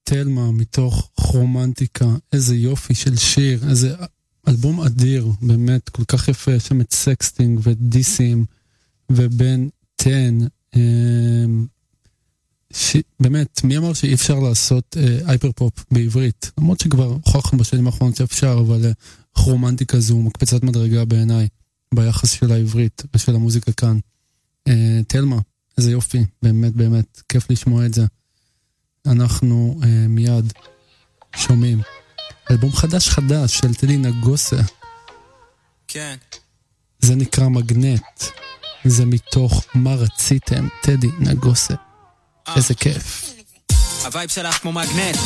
תלמה מתוך רומנטיקה, איזה יופי של שיר, איזה אלבום אדיר, באמת כל כך יפה, יש שם את סקסטינג ודיסים ובן 10, באמת, מי אמר שאי אפשר לעשות הייפר פופ בעברית? למרות שכבר הוכחנו בשנים האחרונות שאפשר, אבל רומנטיקה זו מקפצת מדרגה בעיניי, ביחס של העברית ושל המוזיקה כאן. תלמה, איזה יופי, באמת באמת, כיף לשמוע את זה. אנחנו מיד שומעים אלבום חדש של טדי נגוסה. כן. זה נקרא מגנט, זה מתוך מה רציתם, טדי נגוסה. איזה כיף. הווייב שלך כמו מגנט,